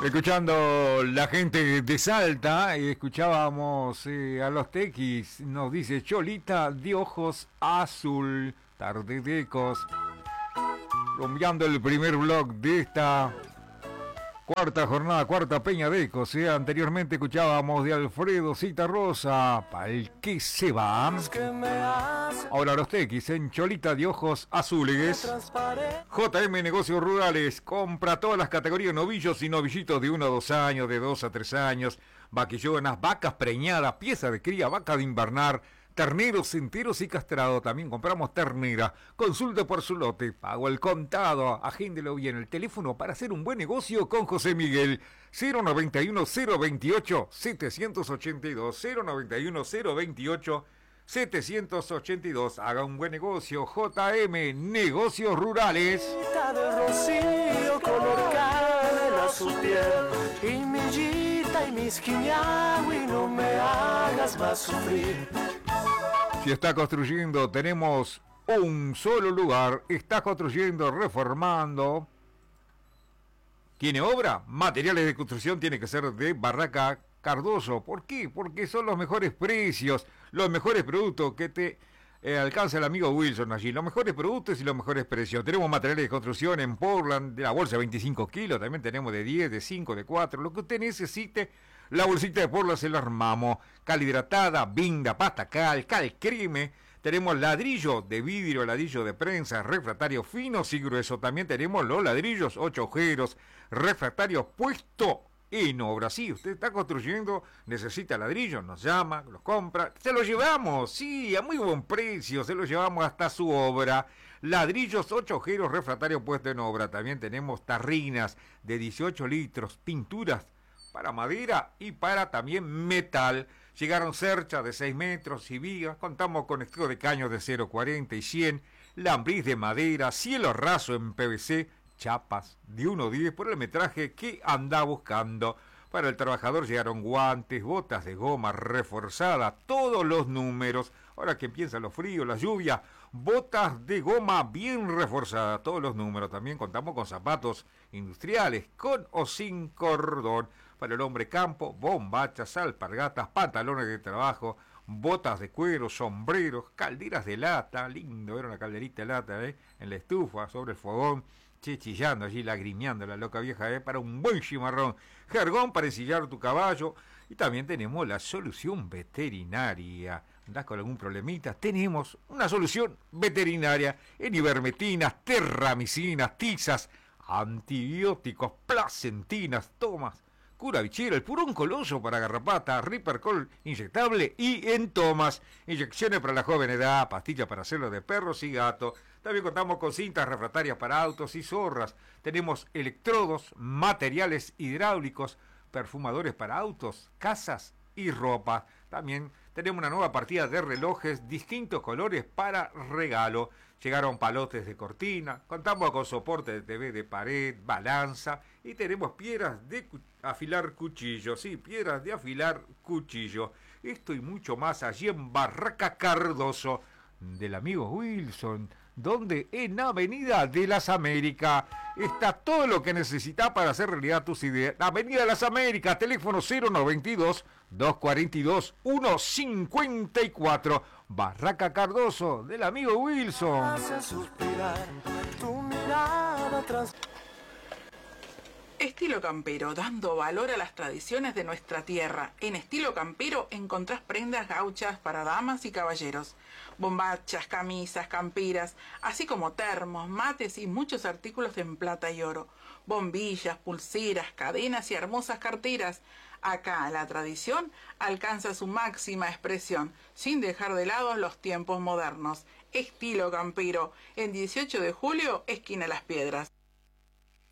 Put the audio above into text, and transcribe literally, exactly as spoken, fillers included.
Escuchando la gente de Salta, y escuchábamos eh, a los tequis, nos dice Cholita de ojos azul, tarde de ecos, cambiando el primer blog de esta cuarta jornada, cuarta peña de ecos. Eh. Anteriormente escuchábamos de Alfredo Citarrosa, pa'l que se va. Ahora los tequis en Cholita de ojos azules. J M Negocios Rurales, compra todas las categorías novillos y novillitos de uno a dos años, de dos a tres años, vaquillonas, vacas preñadas, pieza de cría, vaca de invernar, terneros enteros y castrados. También compramos ternera. Consulte por su lote, pago al contado, agéndelo bien. El teléfono para hacer un buen negocio con José Miguel, cero noventa y uno, cero veintiocho, setecientos ochenta y dos, cero noventa y uno, cero veintiocho, setecientos ochenta y dos. Haga un buen negocio. J M Negocios Rurales. De rocío, color canela su piel, y millita y mis y no me hagas más sufrir. Si está construyendo, tenemos un solo lugar. Está construyendo, reformando. ¿Tiene obra? Materiales de construcción tiene que ser de Barraca Cardoso. ¿Por qué? Porque son los mejores precios, los mejores productos que te eh, alcanza el amigo Wilson allí. Los mejores productos y los mejores precios. Tenemos materiales de construcción en Portland, de la bolsa veinticinco kilos. También tenemos de diez, de cinco, de cuatro. Lo que usted necesite, la bolsita de Portland se la armamos. Cal hidratada, binda, pasta cal, cal creme. Tenemos ladrillo de vidrio, ladrillo de prensa, refractario finos y grueso. También tenemos los ladrillos, ocho agujeros, refractario puesto en obra. Sí, usted está construyendo, necesita ladrillo, nos llama, los compra, se los llevamos, sí, a muy buen precio, se los llevamos hasta su obra. Ladrillos, ocho agujeros, refractario puesto en obra. También tenemos tarrinas de dieciocho litros, pinturas para madera y para también metal. Llegaron cerchas de seis metros y vigas. Contamos con estilo de caños de cero cuarenta y cien, lambriz de madera, cielo raso en P V C, chapas de uno diez por el metraje que anda buscando. Para el trabajador llegaron guantes, botas de goma reforzada, todos los números. Ahora que empiezan los fríos, la lluvia, botas de goma bien reforzadas, todos los números. También contamos con zapatos industriales, con o sin cordón. Para el hombre campo, bombachas, alpargatas, pantalones de trabajo, botas de cuero, sombreros, calderas de lata. Lindo era una calderita de lata, ¿eh? En la estufa, sobre el fogón, che, chillando allí, lagrimeando la loca vieja, ¿eh? Para un buen chimarrón. Jergón para ensillar tu caballo. Y también tenemos la solución veterinaria. ¿Andás con algún problemita? Tenemos una solución veterinaria en ivermectinas, terramicinas, tizas, antibióticos, placentinas, tomas, cura bichera, el purón coloso para garrapata, Ripercol inyectable y en tomas, inyecciones para la joven edad, pastillas para hacerlo de perros y gatos. También contamos con cintas refractarias para autos y zorras. Tenemos electrodos, materiales hidráulicos, perfumadores para autos, casas y ropa. También tenemos una nueva partida de relojes, distintos colores para regalo. Llegaron palotes de cortina, contamos con soporte de T V de pared, balanza, y tenemos piedras de cu- afilar cuchillo, sí, piedras de afilar cuchillo. Esto y mucho más allí en Barraca Cardoso, del amigo Wilson, donde en Avenida de las Américas está todo lo que necesitas para hacer realidad tus ideas. Avenida de las Américas, teléfono cero noventa y dos, doscientos cuarenta y dos, ciento cincuenta y cuatro. Barraca Cardoso, del amigo Wilson. Hace suspirar tu mirada trans... Estilo Campero, dando valor a las tradiciones de nuestra tierra. En Estilo Campero encontrás prendas gauchas para damas y caballeros, bombachas, camisas, camperas, así como termos, mates y muchos artículos en plata y oro, bombillas, pulseras, cadenas y hermosas carteras. Acá la tradición alcanza su máxima expresión, sin dejar de lado los tiempos modernos. Estilo Campero, en dieciocho de julio, esquina Las Piedras.